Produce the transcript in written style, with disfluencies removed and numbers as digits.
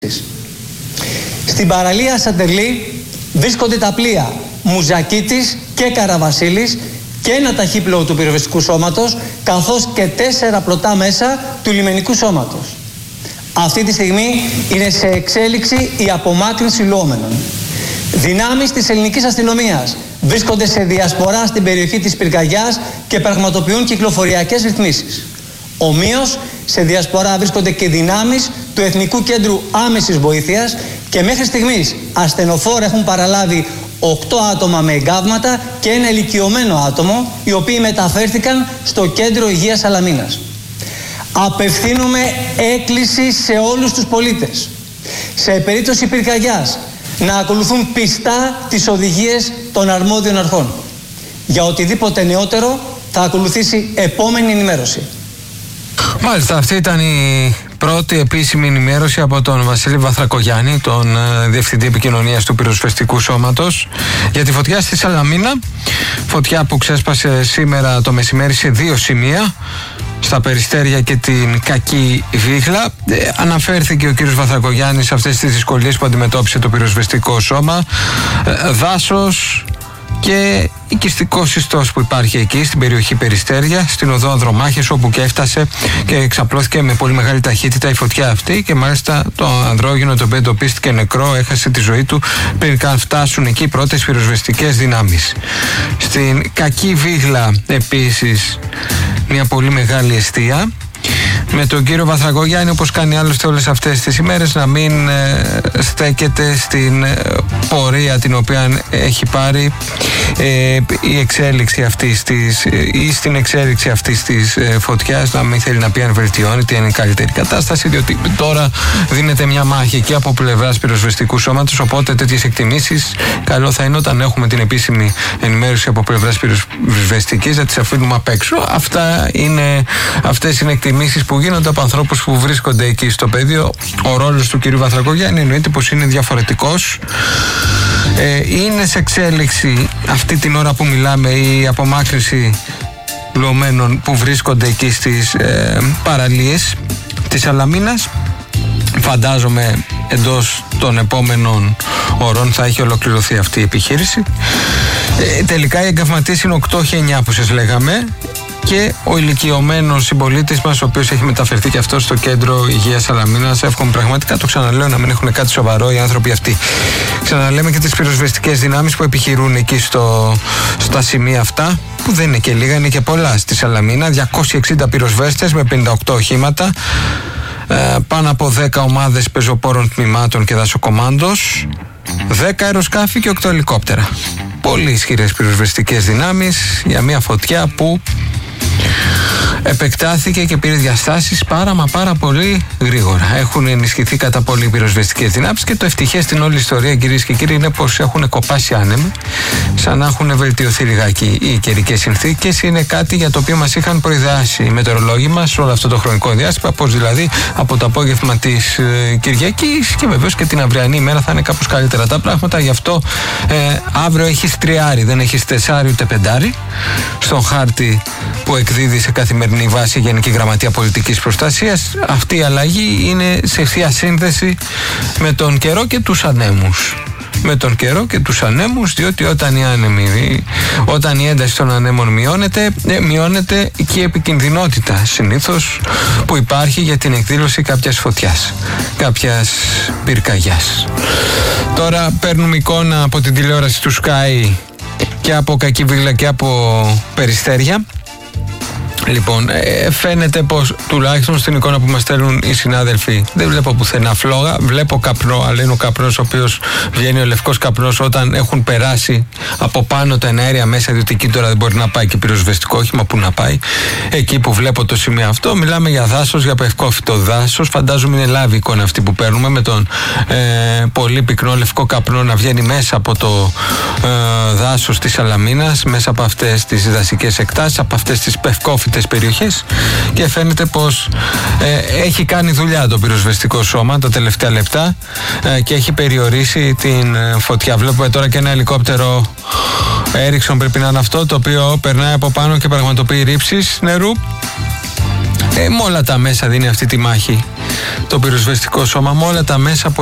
Στην παραλία Σαντερλή βρίσκονται τα πλοία Μουζακίτης και Καραβασίλης και ένα ταχύπλοο του πυροσβεστικού σώματος, καθώς και 4 πλωτά μέσα του λιμενικού σώματος. Αυτή τη στιγμή είναι σε εξέλιξη η απομάκρυνση λουόμενων. Δυνάμεις της ελληνικής αστυνομίας βρίσκονται σε διασπορά στην περιοχή της πυρκαγιάς και πραγματοποιούν κυκλοφοριακές ρυθμίσεις. Ομοίως, σε διασπορά βρίσκονται και δυνάμεις του Εθνικού Κέντρου Άμεσης Βοήθειας και μέχρι στιγμής ασθενοφόρα έχουν παραλάβει 8 άτομα με εγκάβματα και ένα ηλικιωμένο άτομο, οι οποίοι μεταφέρθηκαν στο Κέντρο Υγείας Σαλαμίνας. Απευθύνουμε έκκληση σε όλους τους πολίτες, σε περίπτωση πυρκαγιάς, να ακολουθούν πιστά τις οδηγίες των αρμόδιων αρχών. Για οτιδήποτε νεότερο θα ακολουθήσει επόμενη ενημέρωση. Μάλιστα, αυτή ήταν η πρώτη επίσημη ενημέρωση από τον Βασίλη Βαθρακογιάννη, τον Διευθυντή Επικοινωνίας του Πυροσβεστικού Σώματος, για τη φωτιά στη Σαλαμίνα. Φωτιά που ξέσπασε σήμερα το μεσημέρι σε 2 σημεία, στα Περιστέρια και την Κακή Βίχλα. Αναφέρθηκε ο κύριος Βαθρακογιάννης σε αυτές τις δυσκολίες που αντιμετώπισε το πυροσβεστικό σώμα. Δάσος και οικιστικός ιστός που υπάρχει εκεί στην περιοχή Περιστέρια, στην οδό Ανδρομάχης, όπου και έφτασε και εξαπλώθηκε με πολύ μεγάλη ταχύτητα η φωτιά αυτή, και μάλιστα το ανδρόγυνο, το οποίο εντοπίστηκε νεκρό, έχασε τη ζωή του πριν καν φτάσουν εκεί οι πρώτες πυροσβεστικές δυνάμεις. Στην Κακή Βίγλα επίσης μια πολύ μεγάλη εστία, με τον κύριο Βαθρακογιάννη, όπως κάνει άλλωστε όλες αυτές τις ημέρες, να μην στέκεται στην πορεία την οποία έχει πάρει η εξέλιξη αυτής της, ή στην εξέλιξη αυτής της φωτιάς, να μην θέλει να πει αν βελτιώνεται, αν είναι καλύτερη κατάσταση, διότι τώρα δίνεται μια μάχη και από πλευράς πυροσβεστικού σώματος, οπότε τέτοιες εκτιμήσεις καλό θα είναι όταν έχουμε την επίσημη ενημέρωση από πλευράς πυροσβεστικής να τις αφήνουμε απ' έξω. Αυτές είναι εκτιμήσεις που γίνονται από ανθρώπους που βρίσκονται εκεί στο πεδίο. Ο ρόλος του κ. Βαθρακογιάννη εννοείται πως είναι διαφορετικός. Είναι σε εξέλιξη αυτή την ώρα που μιλάμε η απομάκρυνση λουωμένων που βρίσκονται εκεί στις παραλίες της Σαλαμίνας. Φαντάζομαι εντός των επόμενων ώρων θα έχει ολοκληρωθεί αυτή η επιχείρηση. Τελικά οι εγκαυματίες είναι 8 και 9 που σας λέγαμε, και ο ηλικιωμένος συμπολίτης μας, ο οποίος έχει μεταφερθεί και αυτό στο Κέντρο Υγείας Σαλαμίνας. Εύχομαι πραγματικά, το ξαναλέω, να μην έχουν κάτι σοβαρό οι άνθρωποι αυτοί. Ξαναλέμε και τις πυροσβεστικές δυνάμεις που επιχειρούν εκεί στα σημεία αυτά, που δεν είναι και λίγα, είναι και πολλά στη Σαλαμίνα. 260 πυροσβέστες με 58 οχήματα, πάνω από 10 ομάδες πεζοπόρων τμήματων και δασοκομάντος, 10 αεροσκάφη και 8 ελικόπτερα. Πολύ ισχυρές πυροσβεστικές δυνάμεις για μια φωτιά που επεκτάθηκε και πήρε διαστάσεις πάρα πολύ γρήγορα. Έχουν ενισχυθεί κατά πολύ οι πυροσβεστικές δυνάμεις, και το ευτυχές στην όλη ιστορία, κυρίες και κύριοι, είναι πως έχουν κοπάσει άνεμοι, σαν να έχουν βελτιωθεί λιγάκι οι καιρικές συνθήκες. Είναι κάτι για το οποίο μας είχαν προειδεάσει οι μετεωρολόγοι μας όλο αυτό το χρονικό διάστημα, πως δηλαδή από το απόγευμα της Κυριακής και βεβαίως και την αυριανή ημέρα θα είναι κάπως καλύτερα τα πράγματα. Γι' αυτό αύριο έχεις τριάρι, δεν έχεις τεσσάρι ούτε πεντάρι στον χάρτη που εκδίδει σε καθημερινή βάση η Γενική Γραμματεία Πολιτικής Προστασίας. Αυτή η αλλαγή είναι σε ευθεία σύνδεση με τον καιρό και τους ανέμους. Διότι όταν η ένταση των ανέμων μειώνεται και η επικινδυνότητα συνήθως που υπάρχει για την εκδήλωση κάποιας φωτιάς, κάποιας πυρκαγιάς. Τώρα παίρνουμε εικόνα από την τηλεόραση του Sky και από Κακή Βίγλα και από Περιστέρια. Λοιπόν, φαίνεται πως τουλάχιστον στην εικόνα που μας στέλνουν οι συνάδελφοι δεν βλέπω πουθενά φλόγα. Βλέπω καπνό, αλλά είναι ο καπνός ο οποίος βγαίνει, ο λευκός καπνός, όταν έχουν περάσει από πάνω τα εναέρια μέσα, διότι εκεί τώρα δεν μπορεί να πάει και πυροσβεστικό όχημα. Που να πάει εκεί που βλέπω το σημείο αυτό? Μιλάμε για δάσος, για πευκόφυτο δάσος. Φαντάζομαι είναι λάβη εικόνα αυτή που παίρνουμε, με τον πολύ πυκνό λευκό καπνό να βγαίνει μέσα από το δάσος της Σαλαμίνας, μέσα από αυτές τις δασικές εκτάσεις, από αυτές τις πευκόφυτες περιοχές, και φαίνεται πως έχει κάνει δουλειά το πυροσβεστικό σώμα τα τελευταία λεπτά και έχει περιορίσει την φωτιά. Βλέπουμε τώρα και ένα ελικόπτερο Ericsson, πρέπει να είναι αυτό, το οποίο περνάει από πάνω και πραγματοποιεί ρήψεις νερού. Με όλα τα μέσα δίνει αυτή τη μάχη το πυροσβεστικό σώμα, με όλα τα μέσα που